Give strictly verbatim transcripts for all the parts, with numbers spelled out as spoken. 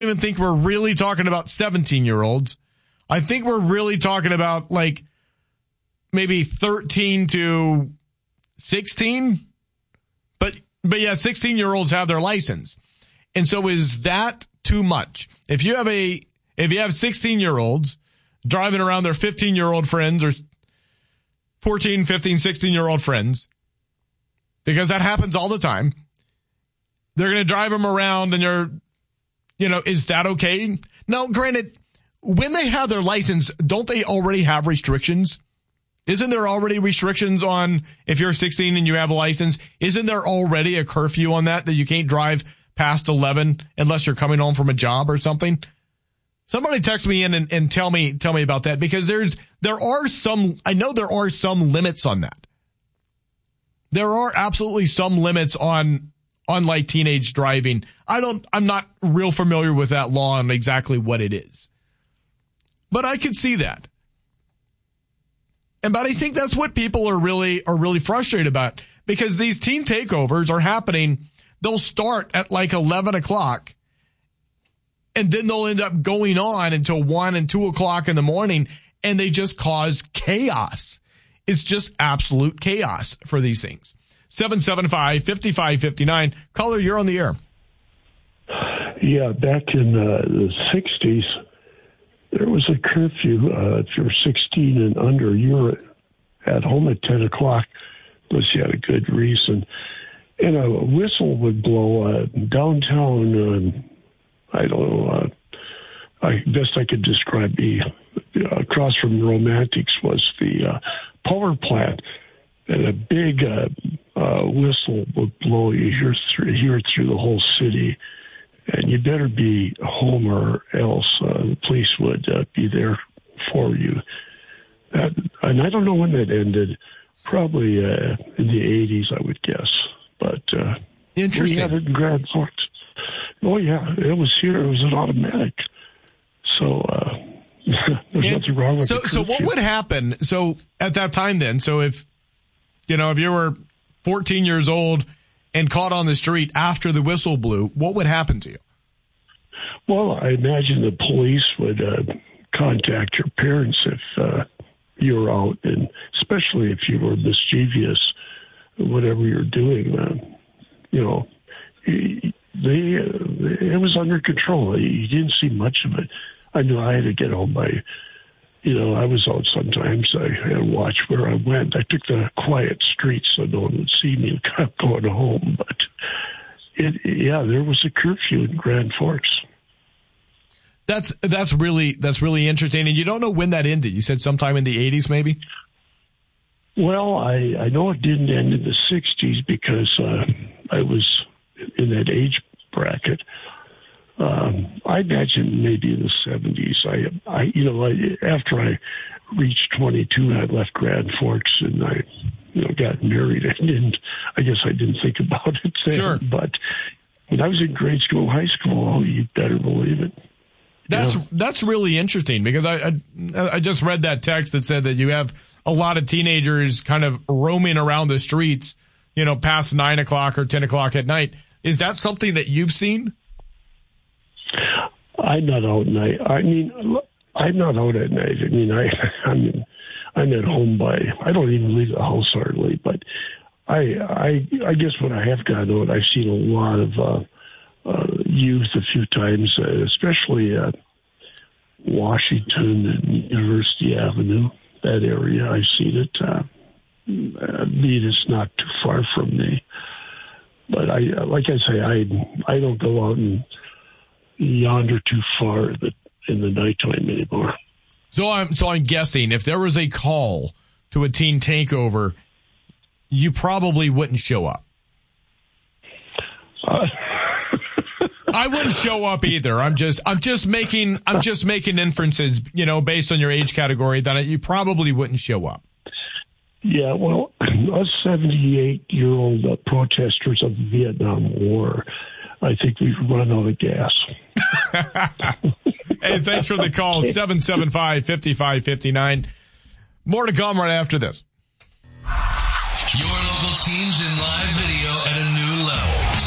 even think we're really talking about seventeen-year-olds. I think we're really talking about like maybe thirteen to sixteen. But but yeah, sixteen-year-olds have their license. And so is that too much? If you have a if you have sixteen-year-olds driving around their fifteen-year-old friends or fourteen, fifteen, sixteen-year-old friends, because that happens all the time, they're going to drive them around and you're, you know, is that okay? Now, granted, when they have their license, don't they already have restrictions? Isn't there already restrictions on if you're sixteen and you have a license? Isn't there already a curfew on that, that you can't drive past eleven unless you're coming home from a job or something? Somebody text me in and, and tell me, tell me about that, because there's, there are some, I know there are some limits on that. There are absolutely some limits on, on like teenage driving. I don't, I'm not real familiar with that law and exactly what it is, but I could see that. And, but I think that's what people are really, are really frustrated about, because these teen takeovers are happening. They'll start at like eleven o'clock. And then they'll end up going on until one and two o'clock in the morning, and they just cause chaos. It's just absolute chaos for these things. seven seven five, five five five nine. Caller, you're on the air. Yeah, back in uh, the sixties, there was a curfew. Uh, if you're sixteen and under, you were at home at ten o'clock, unless you had a good reason. And a whistle would blow uh, downtown. Uh, I don't know. Uh, I best I could describe the uh, across from Romantics was the uh, power plant, and a big uh, uh, whistle would blow. You hear through, hear it through the whole city, and you better be home or else uh, the police would uh, be there for you. That, and I don't know when that ended. Probably uh, in the eighties, I would guess. But uh, interesting. We had it in Grand Forks. Oh, yeah, it was here. It was an automatic. So uh, there's and nothing wrong with so, it. So what would happen? So at that time then, so if, you know, if you were fourteen years old and caught on the street after the whistle blew, what would happen to you? Well, I imagine the police would uh, contact your parents if uh, you were out, and especially if you were mischievous, whatever you're doing, uh, you know, They, uh, it was under control. You didn't see much of it. I knew I had to get home by, you know, I was out sometimes. I had to watch where I went. I took the quiet streets so no one would see me and kept going home. But, it, yeah, there was a curfew in Grand Forks. That's that's really that's really interesting. And you don't know when that ended. You said sometime in the eighties, maybe? Well, I, I know it didn't end in the sixties because uh, I was in that age bracket. Um, I imagine maybe in the seventies. I, I, you know, I, after I reached twenty-two, I left Grand Forks and I, you know, got married. I didn't. I guess I didn't think about it then. Sure. But when I was in grade school, high school, oh, you better believe it. That's yeah. that's really interesting, because I, I I just read that text that said that you have a lot of teenagers kind of roaming around the streets, you know, past nine o'clock or ten o'clock at night. Is that something that you've seen? I'm not out at night. I mean, I'm not out at night. I mean, I, I'm, I'm at home by, I don't even leave the house hardly, but I, I, I guess when I have gone out, I've seen a lot of, uh, uh, youth a few times, uh, especially at Washington and University Avenue, that area. I've seen it. Uh, I mean, it's not too far from me. But I, like I say, I I don't go out and yonder too far in the, in the nighttime anymore. So I'm so I'm guessing if there was a call to a teen takeover, you probably wouldn't show up. Uh, I wouldn't show up either. I'm just I'm just making I'm just making inferences, you know, based on your age category, that you probably wouldn't show up. Yeah, well, us seventy-eight-year-old uh, protesters of the Vietnam War, I think we've run out of gas. Hey, thanks for the call, seven seven five, five five five nine. More to come right after this. Your local teams in live video at a new level. Subscribe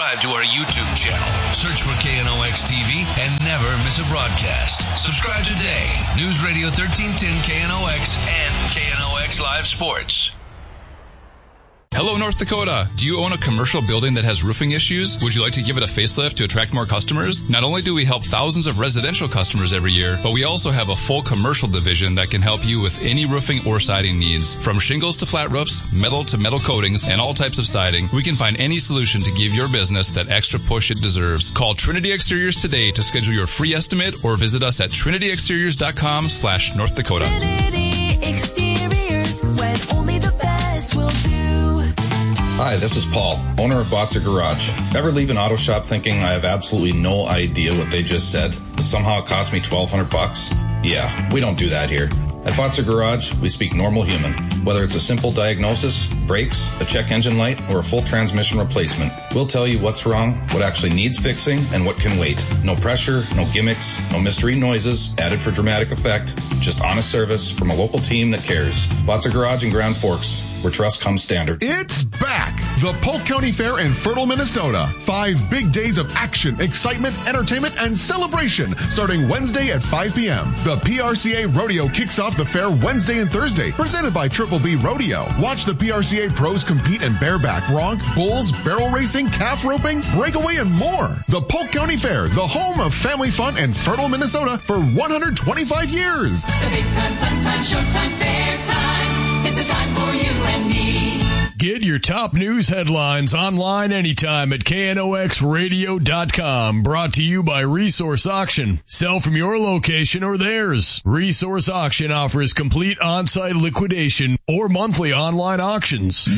subscribe to our YouTube channel. Search for K N O X T V and never miss a broadcast. Subscribe today. News Radio thirteen ten K N O X and K N O X Live Sports. Hello, North Dakota. Do you own a commercial building that has roofing issues? Would you like to give it a facelift to attract more customers? Not only do we help thousands of residential customers every year, but we also have a full commercial division that can help you with any roofing or siding needs. From shingles to flat roofs, metal to metal coatings, and all types of siding, we can find any solution to give your business that extra push it deserves. Call Trinity Exteriors today to schedule your free estimate or visit us at trinity exteriors dot com slash North Dakota. Trinity Exteriors, when only the best will do. Hi, this is Paul, owner of Botzer Garage. Ever leave an auto shop thinking I have absolutely no idea what they just said, but somehow it cost me twelve hundred bucks? Yeah, we don't do that here. At Botzer Garage, we speak normal human. Whether it's a simple diagnosis, brakes, a check engine light, or a full transmission replacement, we'll tell you what's wrong, what actually needs fixing, and what can wait. No pressure, no gimmicks, no mystery noises added for dramatic effect, just honest service from a local team that cares. Botzer Garage in Grand Forks, where trust comes standard. It's back! The Polk County Fair in Fertile, Minnesota. Five big days of action, excitement, entertainment, and celebration starting Wednesday at five p.m. The P R C A Rodeo kicks off the fair Wednesday and Thursday, presented by Triple B Rodeo. Watch the P R C A pros compete in bareback, bronc, bulls, barrel racing, calf roping, breakaway, and more. The Polk County Fair, the home of family fun in Fertile, Minnesota for one hundred twenty-five years. It's a big time, fun time, showtime, fair time. It's a time for you and me. Get your top news headlines online anytime at K N O X radio dot com. Brought to you by Resource Auction. Sell from your location or theirs. Resource Auction offers complete on-site liquidation or monthly online auctions.